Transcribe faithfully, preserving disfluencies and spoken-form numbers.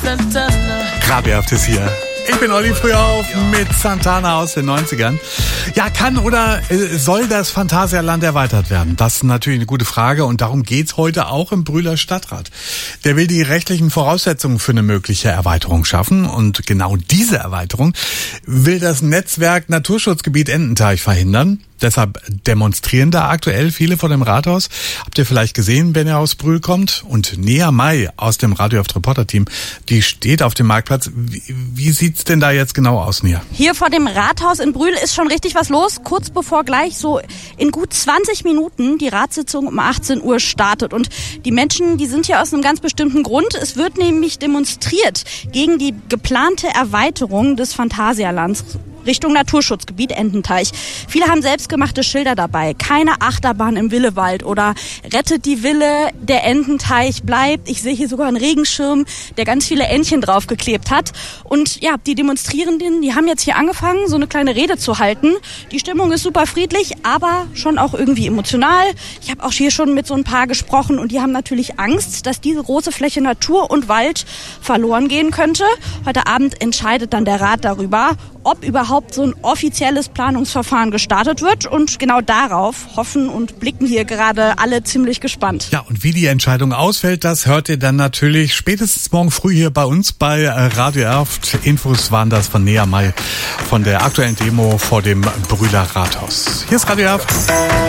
Grabjaft ist hier. Ich bin Olli Frühauf mit Santana aus den neunzigern. Ja, kann oder soll das Phantasialand erweitert werden? Das ist natürlich eine gute Frage und darum geht's heute auch im Brühler Stadtrat. Der will die rechtlichen Voraussetzungen für eine mögliche Erweiterung schaffen und genau diese Erweiterung will das Netzwerk Naturschutzgebiet Ententeich verhindern. Deshalb demonstrieren da aktuell viele vor dem Rathaus. Habt ihr vielleicht gesehen, wenn ihr aus Brühl kommt? Und Nea May aus dem Radiohaft-Reporter-Team, die steht auf dem Marktplatz. Wie, wie sieht's denn da jetzt genau aus, Nea? Hier vor dem Rathaus in Brühl ist schon richtig was los. Kurz bevor gleich so in gut zwanzig Minuten die Ratssitzung um achtzehn Uhr startet. Und die Menschen, die sind hier aus einem ganz bestimmten Grund. Es wird nämlich demonstriert gegen die geplante Erweiterung des Phantasialands Richtung Naturschutzgebiet Ententeich. Viele haben selbstgemachte Schilder dabei. Keine Achterbahn im Willewald oder rettet die Wille, der Ententeich bleibt. Ich sehe hier sogar einen Regenschirm, der ganz viele Entchen draufgeklebt hat. Und ja, die Demonstrierenden, die haben jetzt hier angefangen, so eine kleine Rede zu halten. Die Stimmung ist super friedlich, aber schon auch irgendwie emotional. Ich habe auch hier schon mit so ein paar gesprochen und die haben natürlich Angst, dass diese große Fläche Natur und Wald verloren gehen könnte. Heute Abend entscheidet dann der Rat darüber, ob überhaupt so ein offizielles Planungsverfahren gestartet wird. Und genau darauf hoffen und blicken hier gerade alle ziemlich gespannt. Ja, und wie die Entscheidung ausfällt, das hört ihr dann natürlich spätestens morgen früh hier bei uns bei Radio Erft. Infos waren das von Nea May von der aktuellen Demo vor dem Brühler Rathaus. Hier ist Radio Erft.